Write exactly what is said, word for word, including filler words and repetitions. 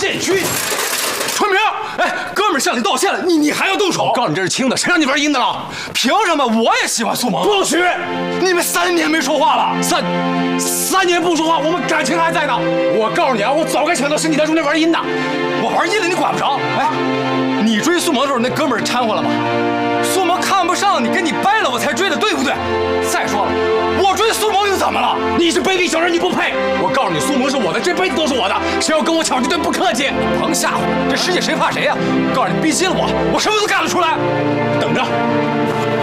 电锯。春明，哎，哥们儿向你道歉了，你你还要动手？ 我告诉你，这是轻的，谁让你玩阴的了？ 凭什么？我也喜欢苏萌。 不许！ 你们三年没说话了， 三三年不说话，我们感情还在呢。我告诉你啊，我早该想到是你在中间玩阴的。 我玩阴的你管不着。哎，你追苏萌的时候，那哥们儿掺和了吗？苏萌看不上你，跟你掰了，我才追的，对不对？再说了，我追苏萌又怎么了？ 你是卑鄙小人，你不配！我告诉你，苏萌是我的，这辈子都是我的。谁要跟我抢，就对不客气。 甭吓唬我，这世界谁怕谁呀？我告诉你，逼急了我，我什么都干得出来。 等着。